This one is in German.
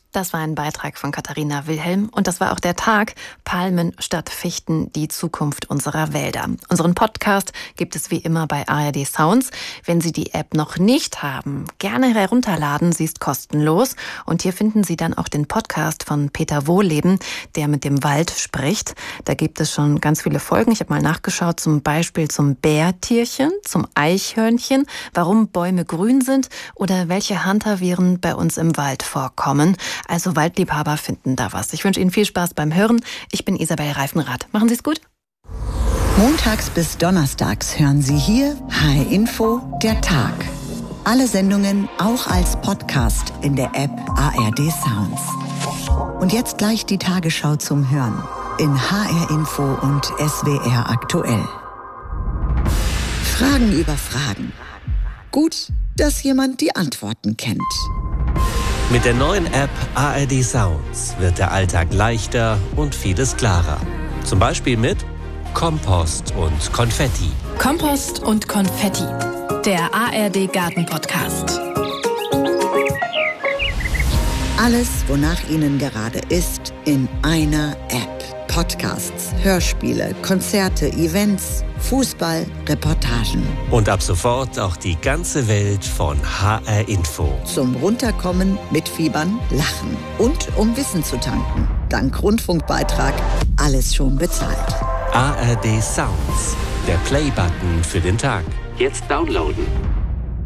Das war ein Beitrag von Katharina Wilhelm und das war auch der Tag Palmen statt Fichten, die Zukunft unserer Wälder. Unseren Podcast gibt es wie immer bei ARD Sounds. Wenn Sie die App noch nicht haben, gerne herunterladen, sie ist kostenlos. Und hier finden Sie dann auch den Podcast von Peter Wohlleben, der mit dem Wald spricht. Da gibt es schon ganz viele Folgen. Ich habe mal nachgeschaut, zum Beispiel zum Bärtierchen, zum Eichhörnchen, warum Bäume grün sind oder welche Hunterviren bei uns im Wald vorkommen. Also Waldliebhaber finden da was. Ich wünsche Ihnen viel Spaß beim Hören. Ich bin Isabel Reifenrath. Machen Sie es gut. Montags bis donnerstags hören Sie hier HR Info, der Tag. Alle Sendungen auch als Podcast in der App ARD Sounds. Und jetzt gleich die Tagesschau zum Hören in HR Info und SWR aktuell. Fragen über Fragen. Gut, dass jemand die Antworten kennt. Mit der neuen App ARD Sounds wird der Alltag leichter und vieles klarer. Zum Beispiel mit Kompost und Konfetti. Kompost und Konfetti, der ARD Garten Podcast. Alles, wonach Ihnen gerade ist, in einer App. Podcasts, Hörspiele, Konzerte, Events, Fußball, Reportagen. Und ab sofort auch die ganze Welt von HR Info. Zum Runterkommen, Mitfiebern, Lachen und um Wissen zu tanken. Dank Rundfunkbeitrag alles schon bezahlt. ARD Sounds, der Play-Button für den Tag. Jetzt downloaden.